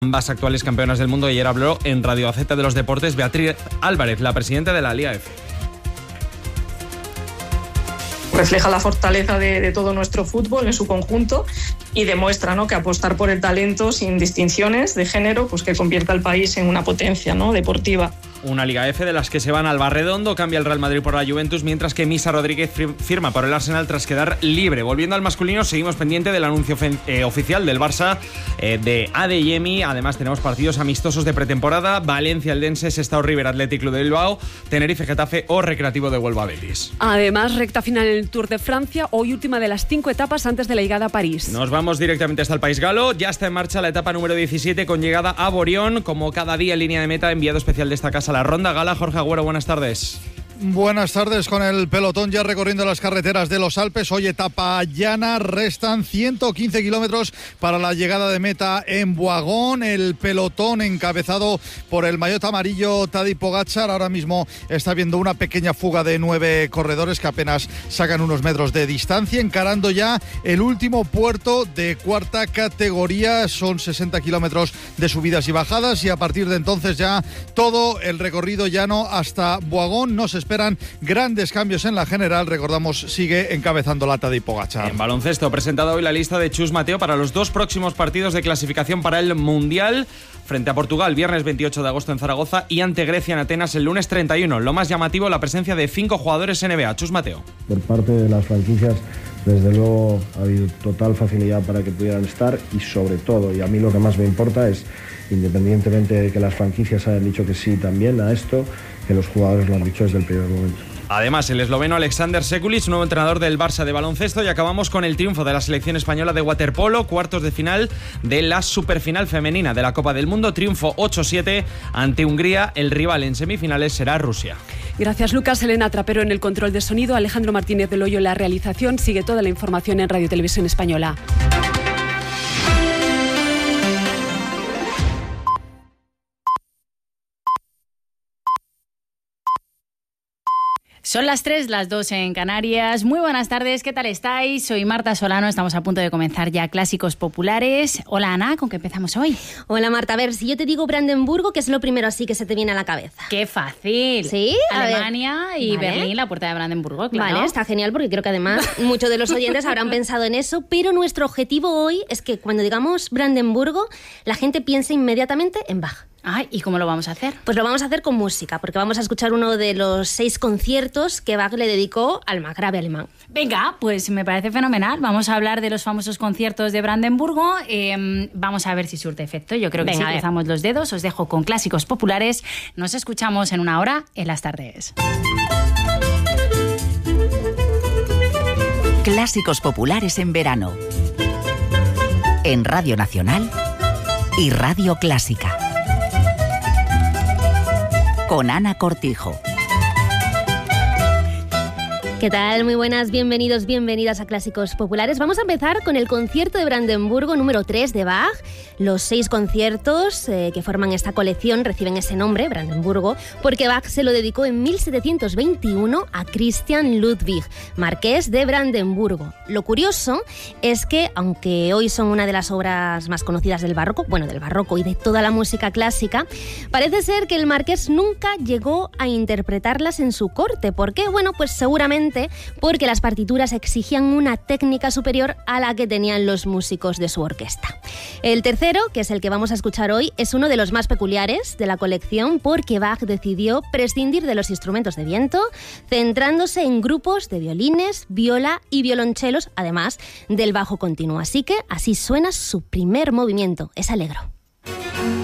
Ambas actuales campeonas del mundo. Ayer habló en Radio Gaceta de los Deportes Beatriz Álvarez, la presidenta de la Liga F. Refleja la fortaleza de todo nuestro fútbol en su conjunto y demuestra, ¿no?, que apostar por el talento sin distinciones de género, pues que convierta al país en una potencia, ¿no?, deportiva. Una Liga F de las que se van al Barredondo, cambia el Real Madrid por la Juventus, mientras que Misa Rodríguez firma por el Arsenal tras quedar libre. Volviendo al masculino, seguimos pendiente del anuncio oficial del Barça de Adeyemi. Además tenemos partidos amistosos de pretemporada: Valencia, Eldense, Sestao River, Athletic Club de Bilbao, Tenerife, Getafe o Recreativo de Huelva, Betis. Además, recta final en el Tour de Francia, hoy última de las 5 etapas antes de la llegada a París. Nos vamos directamente hasta el País Galo. Ya está en marcha la etapa número 17 con llegada a Borión. Como cada día en línea de meta, enviado especial de esta casa, la Ronda Gala. Jorge Agüero, buenas tardes. Buenas tardes, con el pelotón ya recorriendo las carreteras de los Alpes. Hoy etapa llana, restan 115 kilómetros para la llegada de meta en Boagón. El pelotón encabezado por el maillot amarillo Tadej Pogačar. Ahora mismo está viendo una pequeña fuga de 9 corredores que apenas sacan unos metros de distancia, encarando ya el último puerto de cuarta categoría. Son 60 kilómetros de subidas y bajadas y a partir de entonces ya todo el recorrido llano hasta Boagón. No se esperan grandes cambios en la general. Recordamos, sigue encabezando la Tadej Pogačar. En baloncesto, presentado hoy la lista de Chus Mateo para los 2 próximos partidos de clasificación para el Mundial. Frente a Portugal, viernes 28 de agosto en Zaragoza, y ante Grecia en Atenas el lunes 31. Lo más llamativo, la presencia de 5 jugadores NBA. Chus Mateo. Por parte de las franquicias, desde luego ha habido total facilidad para que pudieran estar, y sobre todo, y a mí lo que más me importa es, independientemente de que las franquicias hayan dicho que sí también a esto, que los jugadores lo han dicho desde el primer momento. Además, el esloveno Aleksandar Sekulic, nuevo entrenador del Barça de baloncesto. Y acabamos con el triunfo de la selección española de waterpolo, cuartos de final de la superfinal femenina de la Copa del Mundo. Triunfo 8-7 ante Hungría. El rival en semifinales será Rusia. Gracias, Lucas. Elena Trapero en el control de sonido, Alejandro Martínez del Hoyo en la realización. Sigue toda la información en Radio Televisión Española. Son las 3, las 2 en Canarias. Muy buenas tardes, ¿qué tal estáis? Soy Marta Solano, estamos a punto de comenzar ya Clásicos Populares. Hola, Ana, ¿con qué empezamos hoy? Hola, Marta. A ver, si yo te digo Brandenburgo, ¿qué es lo primero así que se te viene a la cabeza? ¡Qué fácil! ¿Sí? Alemania y vale. Berlín, la puerta de Brandenburgo, claro. Vale, está genial porque creo que además muchos de los oyentes habrán pensado en eso, pero nuestro objetivo hoy es que cuando digamos Brandenburgo, la gente piense inmediatamente en Bach. Ay, ¿y cómo lo vamos a hacer? Pues lo vamos a hacer con música, porque vamos a escuchar uno de los 6 conciertos que Bach le dedicó al margrave alemán. Venga, pues me parece fenomenal. Vamos a hablar de los famosos conciertos de Brandenburgo. Vamos a ver si surte efecto. Yo creo que sí, cruzamos los dedos. Os dejo con Clásicos Populares. Nos escuchamos en una hora en las tardes. Clásicos Populares en verano. En Radio Nacional y Radio Clásica. Con Ana Cortijo. ¿Qué tal? Muy buenas, bienvenidos, bienvenidas a Clásicos Populares. Vamos a empezar con el concierto de Brandenburgo número 3 de Bach. Los 6 conciertos que forman esta colección reciben ese nombre, Brandenburgo, porque Bach se lo dedicó en 1721 a Christian Ludwig, marqués de Brandenburgo. Lo curioso es que, aunque hoy son una de las obras más conocidas del barroco, bueno, del barroco y de toda la música clásica, parece ser que el marqués nunca llegó a interpretarlas en su corte. ¿Por qué? Bueno, pues seguramente porque las partituras exigían una técnica superior a la que tenían los músicos de su orquesta. El tercero, que es el que vamos a escuchar hoy, es uno de los más peculiares de la colección porque Bach decidió prescindir de los instrumentos de viento, centrándose en grupos de violines, viola y violonchelos, además del bajo continuo. Así que así suena su primer movimiento, es Allegro.